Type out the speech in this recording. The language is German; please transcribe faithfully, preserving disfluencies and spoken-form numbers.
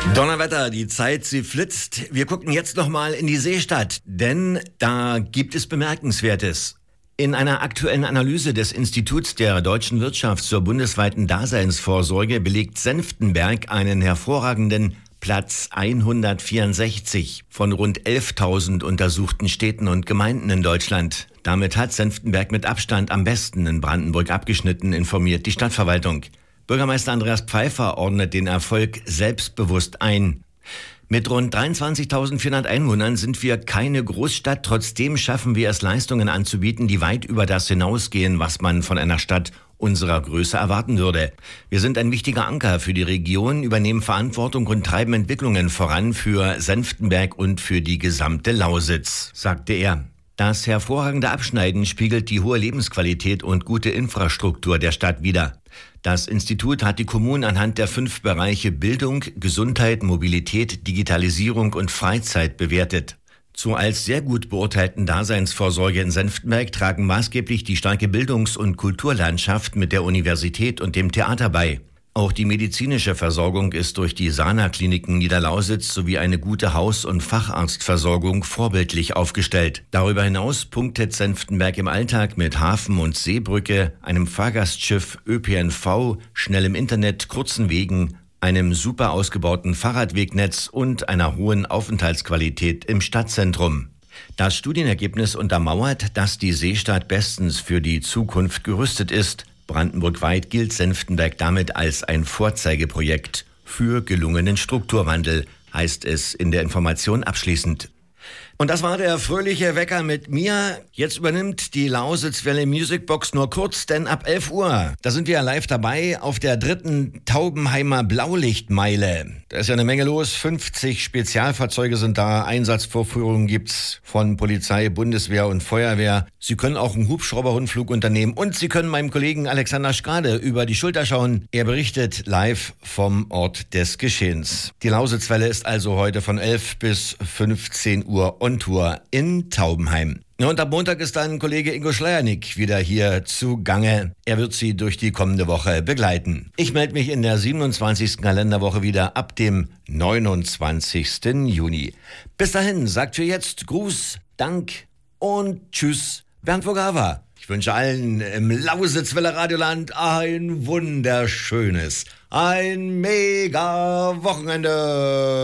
Donnerwetter, die Zeit, sie flitzt. Wir gucken jetzt nochmal in die Seestadt, denn da gibt es Bemerkenswertes. In einer aktuellen Analyse des Instituts der deutschen Wirtschaft zur bundesweiten Daseinsvorsorge belegt Senftenberg einen hervorragenden Platz hundertvierundsechzig von rund elftausend untersuchten Städten und Gemeinden in Deutschland. Damit hat Senftenberg mit Abstand am besten in Brandenburg abgeschnitten, informiert die Stadtverwaltung. Bürgermeister Andreas Pfeiffer ordnet den Erfolg selbstbewusst ein. Mit rund dreiundzwanzigtausendvierhundert Einwohnern sind wir keine Großstadt. Trotzdem schaffen wir es, Leistungen anzubieten, die weit über das hinausgehen, was man von einer Stadt unserer Größe erwarten würde. Wir sind ein wichtiger Anker für die Region, übernehmen Verantwortung und treiben Entwicklungen voran für Senftenberg und für die gesamte Lausitz, sagte er. Das hervorragende Abschneiden spiegelt die hohe Lebensqualität und gute Infrastruktur der Stadt wider. Das Institut hat die Kommunen anhand der fünf Bereiche Bildung, Gesundheit, Mobilität, Digitalisierung und Freizeit bewertet. Zur als sehr gut beurteilten Daseinsvorsorge in Senftenberg tragen maßgeblich die starke Bildungs- und Kulturlandschaft mit der Universität und dem Theater bei. Auch die medizinische Versorgung ist durch die Sana-Kliniken Niederlausitz sowie eine gute Haus- und Facharztversorgung vorbildlich aufgestellt. Darüber hinaus punktet Senftenberg im Alltag mit Hafen- und Seebrücke, einem Fahrgastschiff, Ö P N V, schnellem Internet, kurzen Wegen, einem super ausgebauten Fahrradwegnetz und einer hohen Aufenthaltsqualität im Stadtzentrum. Das Studienergebnis untermauert, dass die Seestadt bestens für die Zukunft gerüstet ist. Brandenburgweit gilt Senftenberg damit als ein Vorzeigeprojekt für gelungenen Strukturwandel, heißt es in der Information abschließend. Und das war der fröhliche Wecker mit mir. Jetzt übernimmt die Lausitzwelle Musicbox nur kurz, denn ab elf Uhr, da sind wir live dabei auf der dritten Taubenheimer Blaulichtmeile. Da ist ja eine Menge los, fünfzig Spezialfahrzeuge sind da, Einsatzvorführungen gibt's von Polizei, Bundeswehr und Feuerwehr. Sie können auch einen Hubschrauberrundflug unternehmen und Sie können meinem Kollegen Alexander Schrade über die Schulter schauen. Er berichtet live vom Ort des Geschehens. Die Lausitzwelle ist also heute von elf bis fünfzehn Uhr on Tour in Taubenheim. Und am Montag ist dann Kollege Ingo Schleiernick wieder hier zugange. Er wird Sie durch die kommende Woche begleiten. Ich melde mich in der siebenundzwanzigsten Kalenderwoche wieder ab dem neunundzwanzigsten Juni. Bis dahin sagt für jetzt Gruß, Dank und Tschüss, Bernd Vogava. Ich wünsche allen im Lausitzwelle Radioland ein wunderschönes, ein mega Wochenende.